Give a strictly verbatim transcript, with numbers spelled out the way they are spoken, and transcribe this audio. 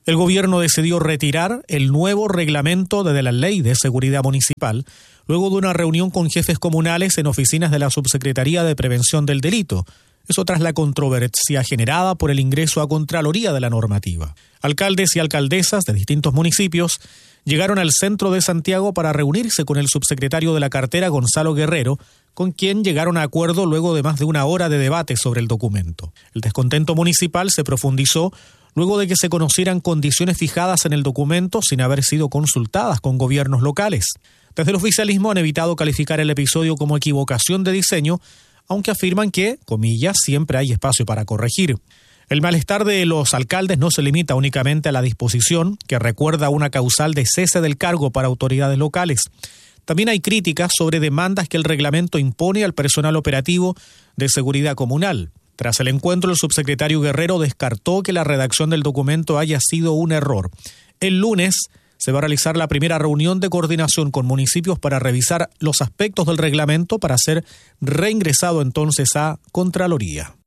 El gobierno decidió retirar el nuevo reglamento de la Ley de Seguridad Municipal luego de una reunión con jefes comunales en oficinas de la Subsecretaría de Prevención del Delito. Eso tras la controversia generada por el ingreso a Contraloría de la normativa. Alcaldes y alcaldesas de distintos municipios llegaron al centro de Santiago para reunirse con el subsecretario de la cartera, Gonzalo Guerrero, con quien llegaron a acuerdo luego de más de una hora de debate sobre el documento. El descontento municipal se profundizó luego de que se conocieran condiciones fijadas en el documento sin haber sido consultadas con gobiernos locales. Desde el oficialismo han evitado calificar el episodio como equivocación de diseño, aunque afirman que, comillas, siempre hay espacio para corregir. El malestar de los alcaldes no se limita únicamente a la disposición, que recuerda una causal de cese del cargo para autoridades locales. También hay críticas sobre demandas que el reglamento impone al personal operativo de seguridad comunal. Tras el encuentro, el subsecretario Guerrero descartó que la redacción del documento haya sido un error. El lunes se va a realizar la primera reunión de coordinación con municipios para revisar los aspectos del reglamento para ser reingresado entonces a Contraloría.